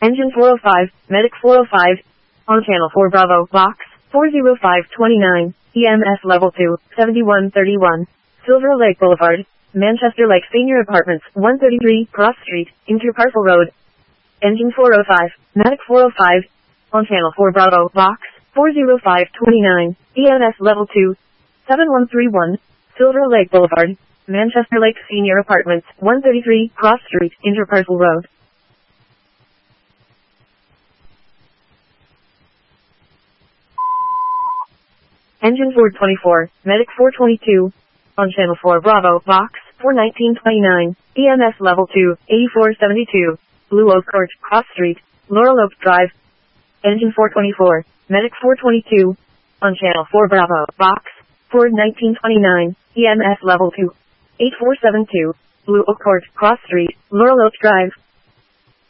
Engine 405, Medic 405. On channel 4 Bravo, box 40529, EMS level 2, 7131. Silver Lake Boulevard, Manchester Lake Senior Apartments, 133, Cross Street, Interparcel Road. Engine 405, Medic 405. On channel 4 Bravo, box 40529, EMS level 2, 7131. Silver Lake Boulevard, Manchester Lake Senior Apartments, 133, Cross Street, Interparcel Road. Engine 424, Medic 422. On channel 4 Bravo, box 41929, EMS level 2, 8472. Blue Oak Court, Cross Street, Laurel Oak Drive. Engine 424, Medic 422. On channel 4 Bravo, box 41929, EMS level 2, 8472. Blue Oak Court, Cross Street, Laurel Oak Drive.